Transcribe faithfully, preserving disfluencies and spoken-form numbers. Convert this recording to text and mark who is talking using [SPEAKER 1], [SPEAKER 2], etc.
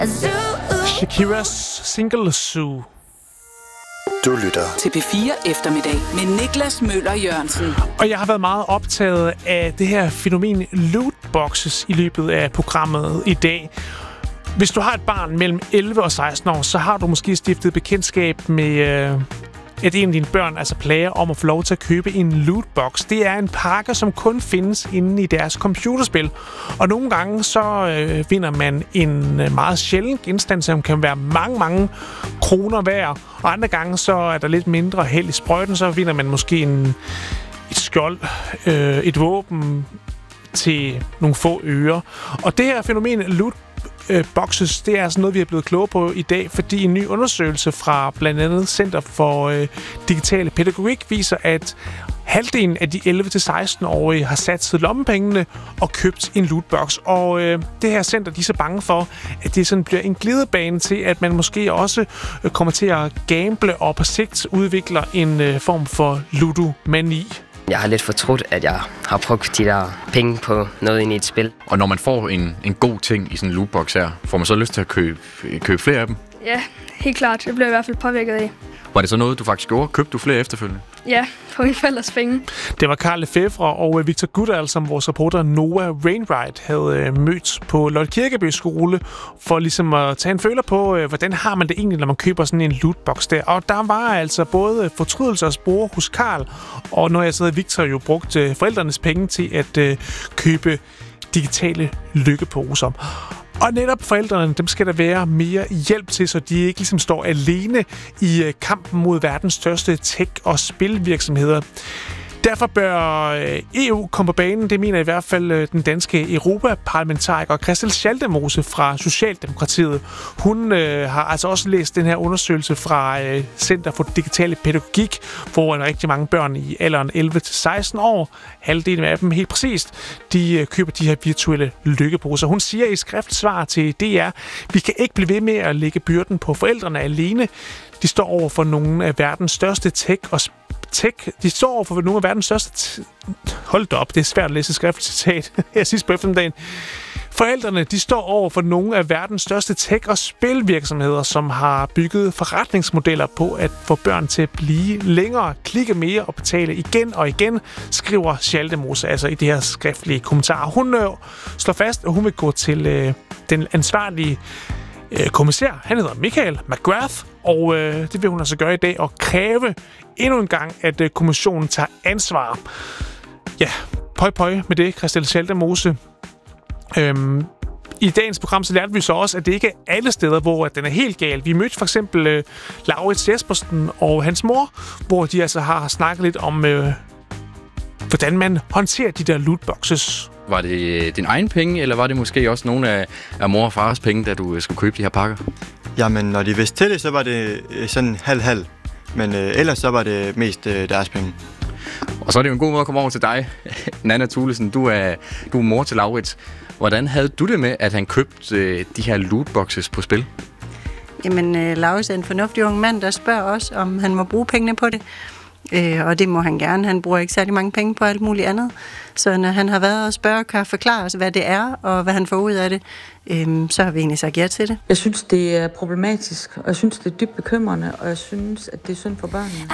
[SPEAKER 1] Shakiras single Zoo.
[SPEAKER 2] Du lytter
[SPEAKER 3] til P fire Eftermiddag med Niklas Møller Jørgensen.
[SPEAKER 1] Og jeg har været meget optaget af det her fænomen lootboxes i løbet af programmet i dag. Hvis du har et barn mellem elleve og seksten år, så har du måske stiftet bekendtskab med, øh, at en af dine børn altså plager om at få lov til at købe en lootbox. Det er en pakke, som kun findes inde i deres computerspil. Og nogle gange så øh, vinder man en øh, meget sjælden genstand, som kan være mange, mange kroner værd. Og andre gange så er der lidt mindre held i sprøjten, så vinder man måske en, et skjold, øh, et våben til nogle få øre. Og det her fænomen loot boxes, det er altså noget, vi er blevet klogere på i dag, fordi en ny undersøgelse fra blandt andet Center for øh, Digitale Pædagogik viser, at halvdelen af de elleve til seksten-årige har satset lommepengene og købt en lootbox. Og øh, det her center, de er så bange for, at det sådan bliver en glidebane til, at man måske også øh, kommer til at gamble og på sigt udvikler en øh, form for ludomani.
[SPEAKER 4] Jeg har lidt fortrudt, at jeg har brugt de der penge på noget ind i et spil.
[SPEAKER 5] Og når man får en, en god ting i sådan en lootbox her, får man så lyst til at købe, købe flere af dem?
[SPEAKER 6] Ja, helt klart. Det blev jeg i hvert fald påvirket af.
[SPEAKER 5] Var det så noget, du faktisk gjorde? Købte du flere efterfølgende?
[SPEAKER 6] Ja, på mine forældres penge.
[SPEAKER 1] Det var Karl Lefebvre og Victor Goodall, som vores reporter Noah Wainwright havde mødt på Lotte Kirkeby skole, for ligesom at tage en føler på, hvordan har man det egentlig, når man køber sådan en lootbox der. Og der var altså både fortrydelse og spore hos Karl, og når jeg så havde Victor jo brugt forældrenes penge til at købe digitale lykkeposer. Og netop forældrene, dem skal der være mere hjælp til, så de ikke ligesom står alene i kampen mod verdens største tech- og spilvirksomheder. Derfor bør E U komme på banen, det mener i hvert fald den danske europaparlamentariker Christel Schaldemose fra Socialdemokratiet. Hun øh, har altså også læst den her undersøgelse fra øh, Center for Digitale Pædagogik, hvor en rigtig mange børn i alderen elleve til seksten år, halvdelen af dem helt præcist, de øh, køber de her virtuelle lykkeposer. Hun siger i skriftsvar til D R, vi kan ikke blive ved med at lægge byrden på forældrene alene. De står over for nogle af verdens største tech- og tech. De står over for nogle af verdens største... T- Hold da op, det er svært at læse skriftligt citat her sidst på eftermiddagen. Forældrene, de står over for nogle af verdens største tech- og spilvirksomheder, som har bygget forretningsmodeller på at få børn til at blive længere, klikke mere og betale igen og igen, skriver Schaldemose altså i det her skriftlige kommentar. Hun øh, slår fast, at hun vil gå til øh, den ansvarlige øh, kommissær. Han hedder Michael McGrath, og øh, det vil hun altså gøre i dag og kræve endnu en gang, at øh, kommissionen tager ansvar. Ja, pøj pøj med det, Christel Schaldemose. Øhm, I dagens program så lærte vi så også, at det ikke er alle steder, hvor den er helt gal. Vi mødte for eksempel øh, Laurits Jespersen og hans mor, hvor de altså har snakket lidt om, øh, hvordan man håndterer de der lootboxes.
[SPEAKER 5] Var det din egen penge, eller var det måske også nogle af, af mor og fars penge, da du skulle købe de her pakker?
[SPEAKER 7] Jamen, når de vidste til det, så var det sådan halv-halv. Men øh, ellers så var det mest øh, deres penge.
[SPEAKER 5] Og så er det jo en god måde at komme over til dig, Nanna Thulesen. Du er, du er mor til Laurits. Hvordan havde du det med, at han købte øh, de her lootboxes på spil?
[SPEAKER 8] Jamen, øh, Laurits er en fornuftig ung mand, der spørger os, om han må bruge pengene på det. Øh, og det må han gerne. Han bruger ikke særlig mange penge på alt muligt andet. Så når han har været og spørge, kan forklare os, hvad det er, og hvad han får ud af det, øh, så har vi egentlig sagt ja til det.
[SPEAKER 9] Jeg synes, det er problematisk, og jeg synes, det er dybt bekymrende, og jeg synes, at det er synd for børnene.